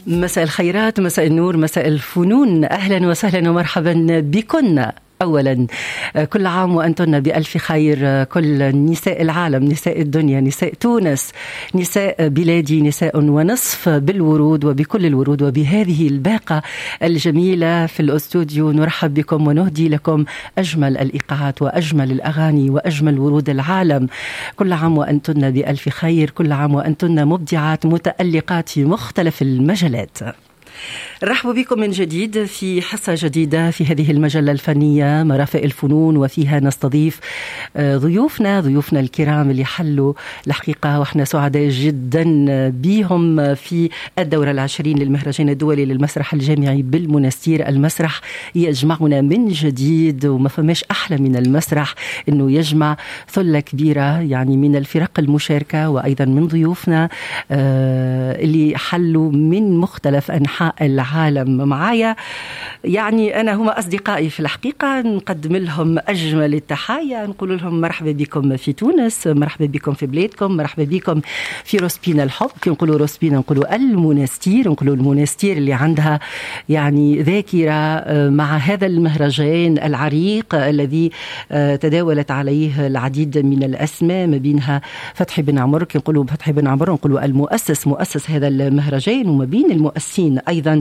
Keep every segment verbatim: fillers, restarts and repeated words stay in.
مساء الخيرات، مساء النور، مساء الفنون، أهلا وسهلا ومرحبا بكن. أولا كل عام وأنتن بألف خير، كل نساء العالم، نساء الدنيا، نساء تونس، نساء بلادي، نساء ونصف بالورود وبكل الورود وبهذه الباقة الجميلة في الأستوديو. نرحب بكم ونهدي لكم أجمل الإيقاعات وأجمل الأغاني وأجمل ورود العالم. كل عام وأنتن بألف خير، كل عام وأنتن مبدعات متألقات في مختلف المجالات. نرحب بكم من جديد في حصة جديدة في هذه المجلة الفنية مرافق الفنون، وفيها نستضيف ضيوفنا ضيوفنا الكرام اللي حلوا الحقيقة، وإحنا سعداء جدا بهم في الدورة العشرين للمهرجان الدولي للمسرح الجامعي بالمنستير. المسرح يجمعنا من جديد، وما فماش أحلى من المسرح إنه يجمع ثلة كبيرة يعني من الفرق المشاركة، وأيضا من ضيوفنا اللي حلوا من مختلف أنحاء العالم. معايا يعني أنا هم أصدقائي في الحقيقة، نقدم لهم أجمل التحايا، نقول لهم مرحبا بكم في تونس، مرحبا بكم في بلادكم، مرحبا بكم في روسبينا الحب. كي نقولوا روسبينا نقولوا المنستير، نقولوا المنستير اللي عندها يعني ذاكرة مع هذا المهرجان العريق الذي تداولت عليه العديد من الأسماء، ما بينها فتحي بن عمر. كي نقولوا فتحي بن عمر نقولوا المؤسس، مؤسس هذا المهرجان، وما بين المؤسسين أيضا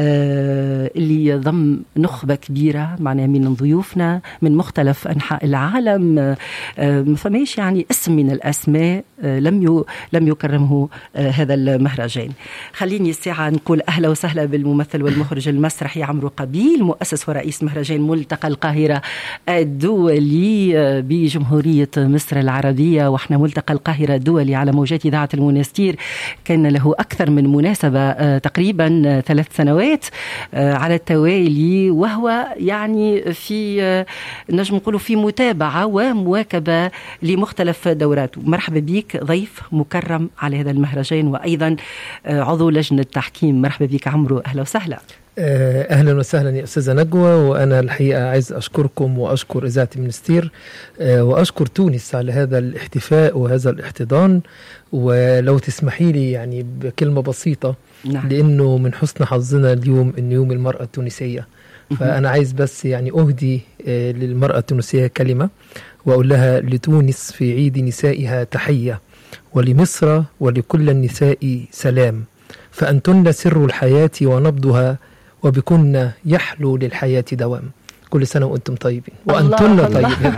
اللي يضم نخبة كبيرة معنا من ضيوفنا من مختلف أنحاء العالم. ما فماش يعني اسم من الأسماء لم لم يكرمه هذا المهرجان. خليني الساعة نقول أهلا وسهلا بالممثل والمخرج المسرحي عمرو قبيل، مؤسس ورئيس مهرجان ملتقى القاهرة الدولي بجمهورية مصر العربية. وإحنا ملتقى القاهرة الدولي على موجات إذاعة المنستير كان له أكثر من مناسبة، تقريبا ثلاث سنوات على التوالي، وهو يعني في نجم نقوله في متابعة ومواكبة لمختلف دوراته. مرحبا بك ضيف مكرم على هذا المهرجان، وأيضا عضو لجنة التحكيم. مرحبا بك عمرو، أهلا وسهلا. أهلا وسهلا يا أستاذة نجوى، وأنا الحقيقة عايز أشكركم وأشكر إذاعة المنستير وأشكر تونس على هذا الاحتفاء وهذا الاحتضان. ولو تسمحي لي يعني بكلمة بسيطة، نعم. لأنه من حسن حظنا اليوم أن يوم المرأة التونسية، فأنا عايز بس يعني أهدي للمرأة التونسية كلمة وأقول لها: لتونس في عيد نسائها تحية، ولمصر ولكل النساء سلام، فأنتن سر الحياة ونبضها، وبكن يحلو للحياة دوام. كل سنة وأنتم طيبين وأنتن طيبين.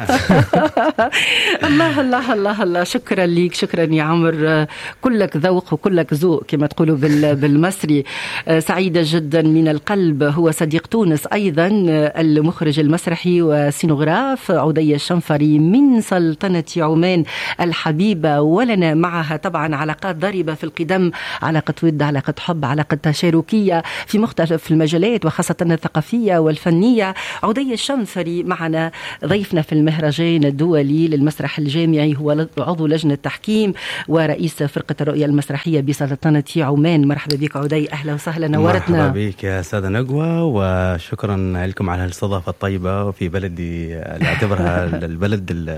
الله الله الله الله، شكرا ليك، شكرا يا عمر، كلك ذوق وكلك ذوق كما تقولوا بالمصري. سعيدة جدا من القلب. هو صديق تونس أيضا، المخرج المسرحي وسينوغراف عدي الشنفري من سلطنة عمان الحبيبة، ولنا معها طبعا علاقات ضاربة في القدم، علاقة ود، علاقة حب، علاقة تشاركية في مختلف المجالات وخاصة الثقافية والفنية. عدي الشنفري معنا ضيفنا في المهرجان الدولي للمسرح الجامعي، هو عضو لجنة التحكيم ورئيس فرقة الرؤية المسرحية بسلطنة عمان. مرحبا بك عدي، أهلا وسهلا، نورتنا. مرحبا بك يا سادة نجوى، وشكرا لكم على الاستضافة الطيبة في بلدي اللي أعتبرها البلد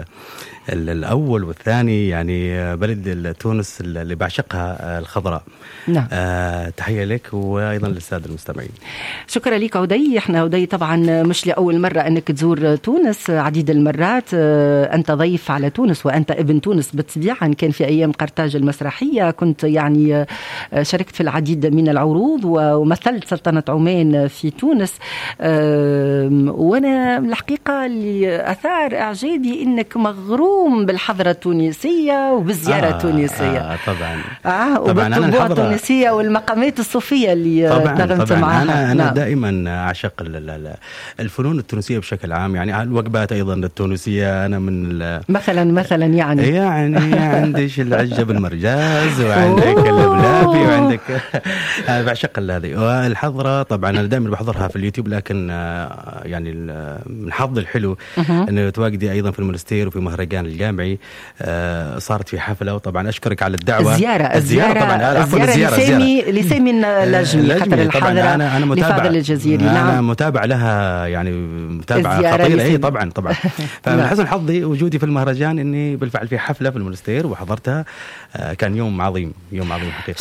الأول والثاني، يعني بلد تونس اللي بعشقها الخضراء. نعم. آه تحية لك وأيضا للسادة المستمعين. شكرا لك عدي. احنا عدي طبعا مش لأول مرة أنك تزور تونس، عديد المرات. آه أنت ضيف على تونس وأنت ابن تونس بالطبيعة. كان في أيام قرطاج المسرحية كنت يعني آه شاركت في العديد من العروض ومثلت سلطنة عمان في تونس. آه وأنا الحقيقة اللي أثار إعجابي أنك مغروم بالحضرة التونسية وبالزيارة آه التونسية. آه طبعا آه وبالطبوع التونسية والمقامات الصوفية اللي نغمت معها. أنا, أنا نعم. دائما أعشق الفنون التونسية بشكل عام، يعني الوجبات أيضا التونسية. أنا من مثلا مثلا يعني يعني عندك العجب المرجاز وعندك اللبلابي وعندك بعشق هذه. والحضرة طبعا أنا دائما بحضرها في اليوتيوب، لكن يعني من حظي الحلو أنه تواجدي أيضا في المنستير وفي مهرجان الجامعي. صارت في حفلة، وطبعا أشكرك على الدعوة. الزيارة الزيارة طبعا الزيارة لسامي لسامي اللاجمي حتى الحضرة أنا أنا متابع الجزيري. أنا نعم. متابع لها يعني متابعة خطيرة. أي طبعا طبعا. فمن حسن حظي وجودي في المهرجان إني بالفعل في حفلة في المنستير وحضرتها. كان يوم عظيم، يوم عظيم حقيقة.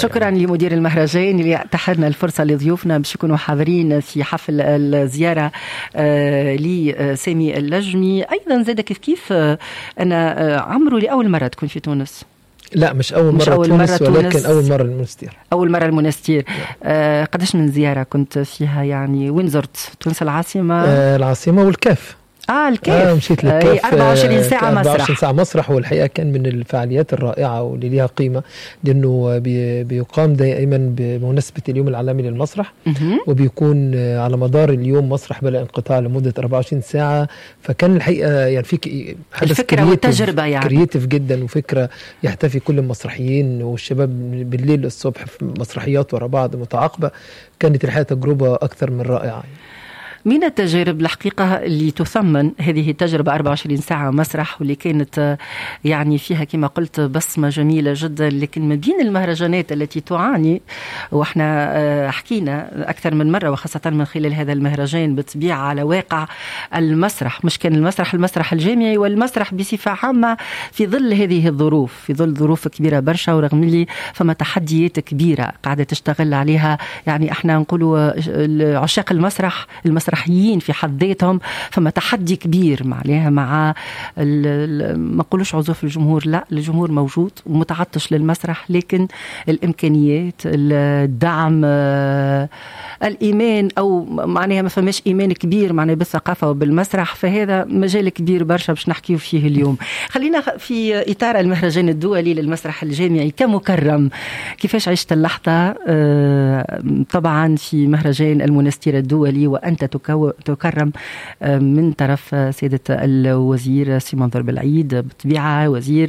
شكرا يعني. لمدير المهرجان اللي اتاحنا الفرصه لضيوفنا باش يكونوا حاضرين في حفل الزياره آه لسامي اللجمي. ايضا زاد كيف كيف آه انا آه عمرو لاول مره تكون في تونس. لا مش أول مرة, مش أول تونس, مرة ولكن تونس أول مرة المنستير. أول مرة المنستير. آه قداش من زيارة كنت فيها يعني؟ وين زرت؟ تونس العاصمة؟ آه العاصمة والكاف. اه الكاف. آه مشيت للكاف. أربعة وعشرين ساعة مسرح. أربعة وعشرين ساعة مسرح، والحقيقة كان من الفعاليات الرائعة واللي ليها قيمة، لأنه بي بيقام دائما بمناسبة اليوم العالمي للمسرح، وبيكون على مدار اليوم مسرح بلا انقطاع لمدة أربعة وعشرين ساعة. فكان الحقيقة يعني في حدث الفكرة والتجربة يعني كرييتيف جدا، وفكرة يحتفي كل المسرحيين والشباب بالليل للصبح في مسرحيات ورا بعض متعاقبة. كانت الحقيقة تجربة أكثر من رائعة. من التجارب الحقيقة اللي تثمن هذه التجربة أربعة وعشرين ساعة مسرح، واللي كانت يعني فيها كما قلت بصمة جميلة جدا، لكن من بين المهرجانات التي تعاني، وإحنا حكينا أكثر من مرة وخاصة من خلال هذا المهرجان بطبيعة على واقع المسرح، مش كان المسرح المسرح الجامعي والمسرح بصفة عامة في ظل هذه الظروف، في ظل ظروف كبيرة برشا، ورغم اللي فما تحديات كبيرة قاعدة تشتغل عليها. يعني إحنا نقولوا عشاق المسرح المسرح مسرحيين في حد ذاتهم، فما تحدي كبير معناها مع ما نقولوش عزوف الجمهور، لا الجمهور موجود ومتعطش للمسرح، لكن الإمكانيات، الدعم، الإيمان، أو معناها ما فماش إيمان كبير معناها بالثقافة وبالمسرح. فهذا مجال كبير برشا باش نحكيه فيه اليوم. خلينا في إطار المهرجان الدولي للمسرح الجامعي كمكرم، كيفاش عشت اللحظة طبعا في مهرجان المنستير الدولي وأنت تكرم من طرف سيدة الوزير سي منظور بالعيد، بطبيعة وزير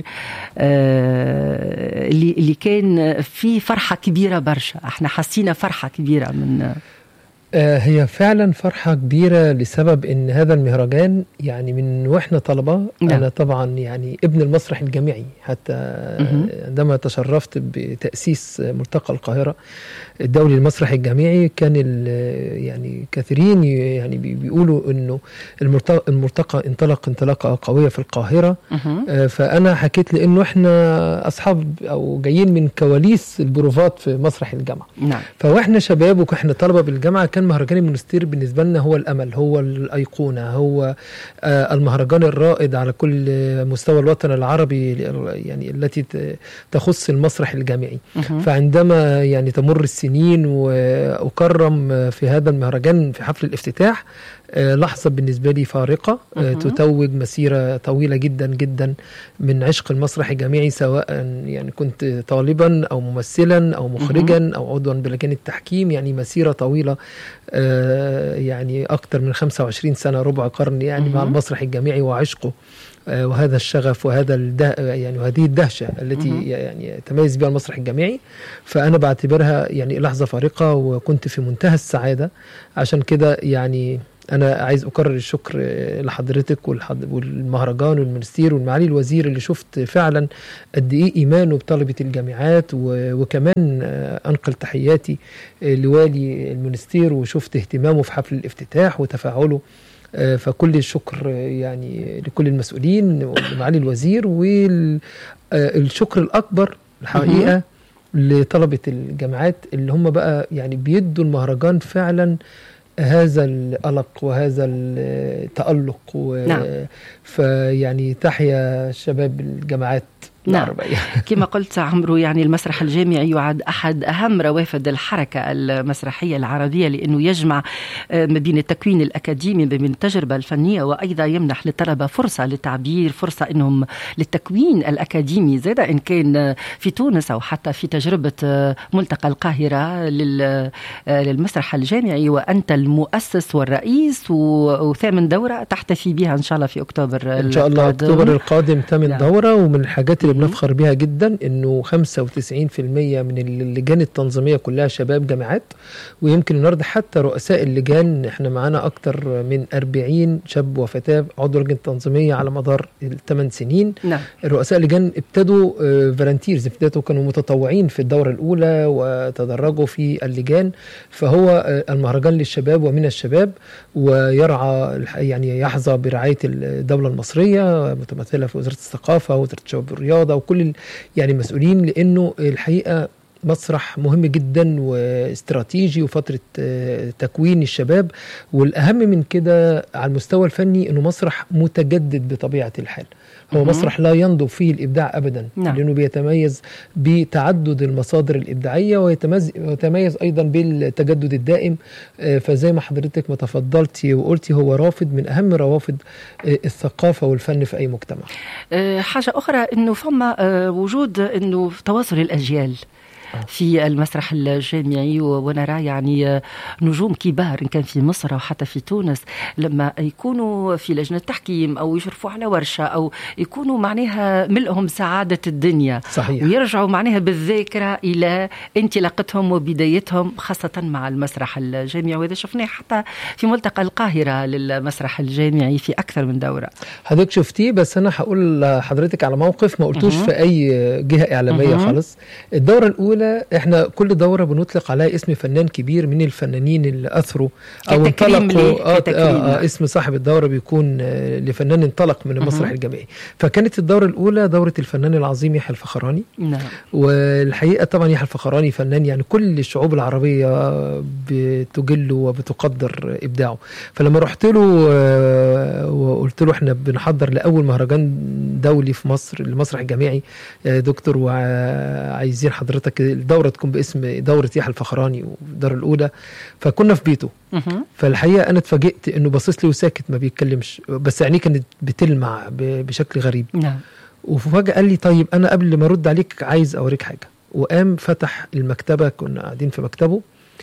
اللي اللي كان في فرحة كبيرة برشا. احنا حسينا فرحة كبيرة من هي فعلا فرحة كبيرة لسبب ان هذا المهرجان يعني من واحنا طلبة. نعم. انا طبعا يعني ابن المسرح الجامعي، حتى عندما تشرفت بتأسيس ملتقى القاهرة الدولي للمسرح الجامعي، كان يعني كثيرين يعني بيقولوا انه الملتقى, الملتقى انطلق انطلاقة قوية في القاهرة. أه فانا حكيت لانه احنا اصحاب او جايين من كواليس البروفات في مسرح الجامعة. نعم. فاحنا شباب واحنا طلبة بالجامعة، كان مهرجان المنستير بالنسبة لنا هو الأمل، هو الأيقونة، هو آه المهرجان الرائد على كل مستوى الوطن العربي يعني التي تخص المسرح الجامعي. فعندما يعني تمر السنين وأكرم في هذا المهرجان في حفل الافتتاح، آه لحظة بالنسبة لي فارقة، آه تتوج مسيرة طويلة جدا جدا من عشق المسرح الجامعي، سواء يعني كنت طالبا أو ممثلا أو مخرجا أو عضوا بلجان التحكيم. يعني مسيرة طويلة آه يعني أكثر من خمسة وعشرين سنة، ربع قرن يعني مع المسرح الجامعي وعشقه، آه وهذا الشغف وهذا الده يعني وهذه الدهشة التي يعني تميز بها المسرح الجامعي. فأنا بعتبرها يعني لحظة فارقة، وكنت في منتهى السعادة. عشان كده يعني أنا عايز أكرر الشكر لحضرتك والمهرجان والمنستير والمعالي الوزير، اللي شفت فعلا قد إيه إيمانه بطلبة الجامعات، وكمان أنقل تحياتي لوالي المنستير، وشفت اهتمامه في حفل الافتتاح وتفاعله. فكل الشكر يعني لكل المسؤولين ومعالي الوزير، والشكر الأكبر الحقيقة لطلبة الجامعات اللي هم بقى يعني بيدوا المهرجان فعلا هذا الألق وهذا التألق و... نعم. فيعني تحيا شباب الجامعات. نعم. كما قلت عمرو، يعني المسرح الجامعي يعد أحد أهم روافد الحركة المسرحية العربية، لأنه يجمع ما بين التكوين الأكاديمي، ما بين التجربة الفنية، وأيضا يمنح للطلبة فرصة للتعبير، فرصة إنهم للتكوين الأكاديمي زاد، إن كان في تونس أو حتى في تجربة ملتقى القاهرة للمسرح الجامعي. وأنت المؤسس والرئيس، وثامن دورة تحتفي بها إن شاء الله في أكتوبر إن شاء الله القادم. أكتوبر القادم ثامن نعم. دورة. ومن الحاجات اللي بنفخر بها جدا انه خمسة وتسعين بالمئة من اللجان التنظيميه كلها شباب جامعات، ويمكن النهارده حتى رؤساء اللجان احنا معانا اكتر من أربعين شاب وفتاه عضو لجنه تنظيميه على مدار الثمان سنين. نعم. الرؤساء اللجان ابتدوا فالنتيرز، ابتدوا كانوا متطوعين في الدوره الاولى وتدرجوا في اللجان. فهو المهرجان للشباب ومن الشباب، ويرعى يعني يحظى برعايه الدوله المصريه متمثله في وزاره الثقافه ووزاره الشباب والرياضه وكل يعني مسؤولين، لانه الحقيقه مسرح مهم جدا واستراتيجي وفترة تكوين الشباب، والأهم من كده على المستوى الفني أنه مسرح متجدد بطبيعة الحال. هو م- مسرح لا ينضب فيه الإبداع أبدا، نعم. لأنه بيتميز بتعدد المصادر الإبداعية ويتميز أيضا بالتجدد الدائم. فزي ما حضرتك ما تفضلتي وقلتي هو رافد من أهم روافد الثقافة والفن في أي مجتمع. حاجة أخرى أنه فما وجود أنه تواصل الأجيال في المسرح الجامعي، ونرى يعني نجوم كبار إن كان في مصر أو حتى في تونس لما يكونوا في لجنة تحكيم أو يشرفوا على ورشة أو يكونوا معناها ملئهم سعادة الدنيا، صحيح. ويرجعوا معناها بالذاكرة إلى انطلاقتهم وبدايتهم خاصة مع المسرح الجامعي. وإذا شفناه حتى في ملتقى القاهرة للمسرح الجامعي في أكثر من دورة. حضرتك شفتيه، بس أنا هقول لحضرتك على موقف ما قلتوش في أي جهة إعلامية خالص. الدورة الأولى احنا كل دورة بنطلق عليها اسم فنان كبير من الفنانين اللي أثروا أو انطلقوا. آه آه آه اسم صاحب الدورة بيكون آه لفنان انطلق من المسرح الجامعي. فكانت الدورة الأولى دورة الفنان العظيم يحيى الفخراني. نعم. والحقيقة طبعا يحيى الفخراني فنان يعني كل الشعوب العربية بتجله وبتقدر إبداعه. فلما رحت له آه وقلت له احنا بنحضر لأول مهرجان دولي في مصر المسرح الجامعي آه دكتور، وعايزين حضرتك الدورة تكون باسم دورة يحيى الفخراني والدورة الأولى، فكنا في بيته. فالحقيقة أنا اتفاجئت إنه باصص لي وساكت ما بيتكلمش، بس عينيه كانت بتلمع بشكل غريب. نعم. وفجأة قال لي طيب أنا قبل ما أرد عليك عايز أوريك حاجة. وقام فتح المكتبة، كنا قاعدين في مكتبه،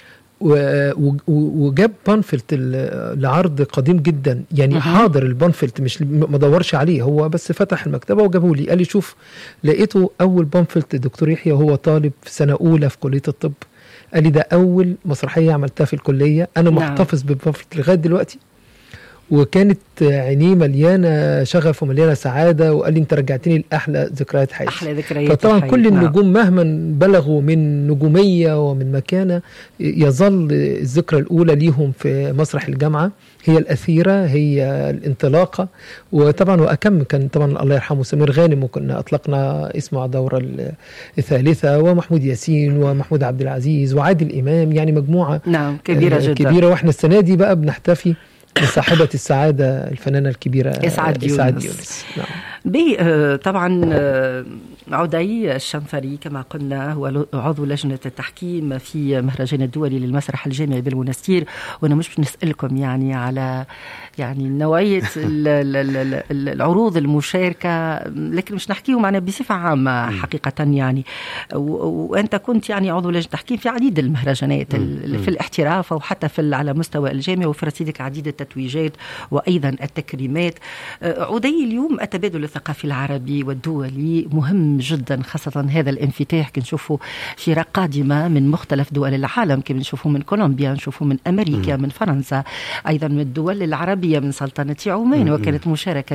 وجاب بانفلت لعرض قديم جدا يعني حاضر البانفلت، مش ما دورش عليه، هو بس فتح المكتبة وجابه لي. قال لي شوف لقيته أول بانفلت دكتور يحيى وهو طالب في سنة أولى في كلية الطب. قال لي ده أول مسرحية عملتها في الكلية، أنا محتفظ بالبانفلت لغاية دلوقتي. وكانت عينيه مليانة شغف ومليانة سعادة، وقال لي انت رجعتني لأحلى ذكريات حياتي. أحلى ذكريات. فطبعا كل النجوم مهما بلغوا من نجومية ومن مكانة يظل الذكرى الأولى ليهم في مسرح الجامعة هي الأثيرة، هي الانطلاقة. وطبعا وأكم كان طبعا الله يرحمه سمير غانم، وكنا أطلقنا اسمه على الدورة الثالثة، ومحمود ياسين ومحمود عبد العزيز وعادل إمام، يعني مجموعة نعم كبيرة جدا كبيرة. وإحنا السنة دي بقى بنحتفي بصاحبة السعادة الفنانة الكبيرة إسعاد يونس, إسعاد يونس. نعم. بي طبعا عدي الشنفري كما قلنا هو عضو لجنة التحكيم في مهرجان الدولي للمسرح الجامعي بالمنستير. وأنا مش بنسألكم يعني على يعني نوعية العروض المشاركة، لكن مش نحكيه معنا بصفة عامة حقيقة يعني. وأنت كنت يعني عضو لجنة تحكيم في عديد المهرجانات في الاحتراف أو حتى في على مستوى الجامعة، وفي رصيدك عديد التتويجات وأيضا التكريمات. عدي اليوم التبادل الثقافي العربي والدولي مهم جدا، خاصة هذا الانفتاح كنشوفه في قادمة من مختلف دول العالم، كما نشوفه من كولومبيا، نشوفه من أمريكا، من فرنسا، أيضا من الدول العربية من سلطنة عمان. وكانت مشاركة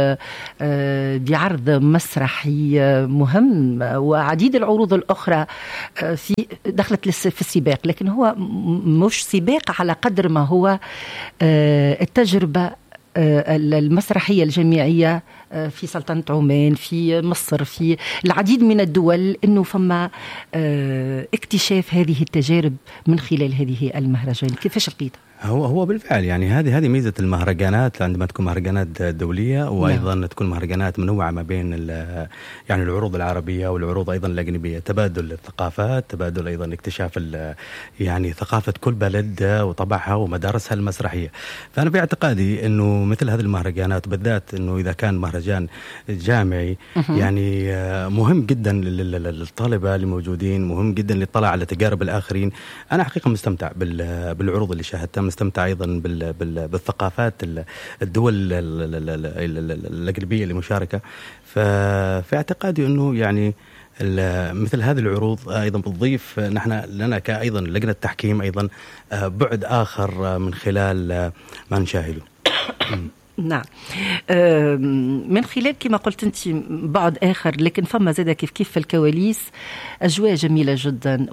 بعرض مسرحي مهم وعديد العروض الأخرى في دخلت في السباق، لكن هو مش سباق على قدر ما هو التجربة المسرحية الجامعية في سلطنة عمان، في مصر، في العديد من الدول، إنه فما اكتشاف هذه التجارب من خلال هذه المهرجان. كيفاش لقيتها؟ هو هو بالفعل يعني هذه هذه ميزة المهرجانات، عندما تكون مهرجانات دولية وأيضا نعم. تكون مهرجانات منوعة ما بين يعني العروض العربية والعروض أيضا الأجنبية، تبادل الثقافات، تبادل أيضا اكتشاف يعني ثقافة كل بلد وطبعها ومدارسها المسرحية. فأنا في اعتقادي إنه مثل هذه المهرجانات بالذات إنه إذا كان مهرجان جامعي يعني مهم جدا للطلبة اللي موجودين، مهم جدا للطلع على تجارب الآخرين. أنا حقيقة مستمتع بالعروض اللي شاهدتها، مستمتع أيضا بالثقافات الدول الأجنبية المشاركة. ففي اعتقادي أنه يعني مثل هذه العروض أيضا بتضيف نحن لنا كأيضا لجنة التحكيم أيضا بعد آخر من خلال ما نشاهده. نعم. من خلال كما قلت أنت بعد آخر، لكن فما زادة كيف كيف في الكواليس أجواء جميلة جدا،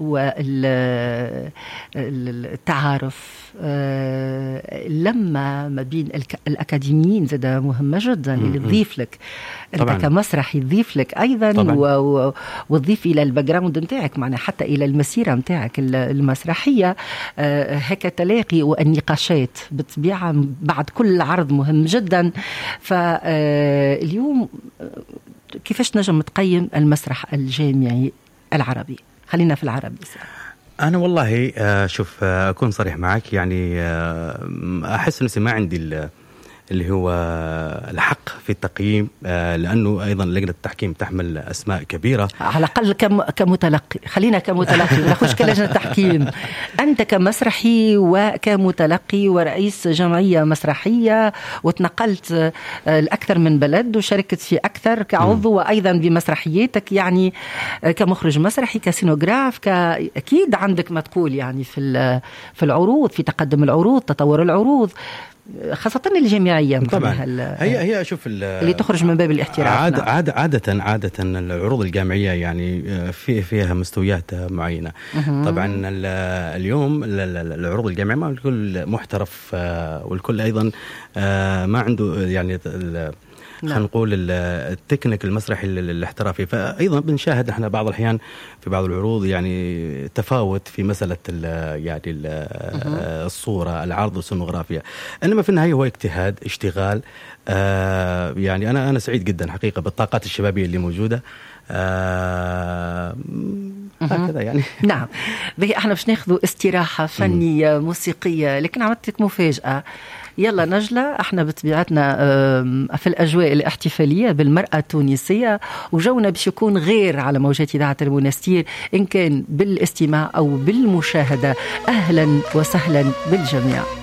والتعارف لما ما بين الأكاديميين زادة مهمة جدا، اللي تضيف لك أنت كمسرحي، يضيف لك أيضا وتضيف إلى الباك جراوند نتاعك، معناها حتى إلى المسيرة نتاعك المسرحية. هكا تلاقي والنقاشات بالطبيعة بعد كل عرض مهم جدا. فاليوم كيفاش نجم تقيم المسرح الجامعي العربي؟ خلينا في العربي. أنا والله شوف أكون صريح معك، يعني أحس نفسي ما عندي اللي هو الحق في التقييم، لأنه أيضا لجنة التحكيم تحمل أسماء كبيرة. على الأقل كم كمتلقي، خلينا كمتلقي نخش كلجنة التحكيم. أنت كمسرحي وكمتلقي ورئيس جمعية مسرحية، وتنقلت الأكثر من بلد وشاركت في أكثر كعضو، وأيضا بمسرحياتك، يعني كمخرج مسرحي، كسينوغراف، أكيد عندك ما تقول يعني في في العروض، في تقدم العروض، تطور العروض، خاصة الجامعية. طبعا هي هي شوف اللي تخرج من باب الاحتراف. عادة نعم. عادة عادة عادة العروض الجامعية يعني في فيها مستويات معينة. طبعا اليوم العروض الجامعية ما الكل محترف، والكل أيضا ما عنده يعني خلينا نقول التكنيك المسرحي الاحترافي. فايضا بنشاهد احنا بعض الاحيان في بعض العروض يعني تفاوت في مساله يعني الصوره، العرض، والسينوغرافيا. انما في النهايه هو اجتهاد، اشتغال. آه يعني انا انا سعيد جدا حقيقه بالطاقات الشبابيه اللي موجوده. آه هكذا يعني. نعم. به احنا باش ناخذوا استراحه فنيه موسيقيه، لكن عملتك مفاجاه. يلا نجلة، احنا بطبيعتنا في الأجواء الاحتفالية بالمرأة التونسية، وجونا باش يكون غير على موجات إذاعة المنستير، إن كان بالاستماع أو بالمشاهدة. أهلا وسهلا بالجميع.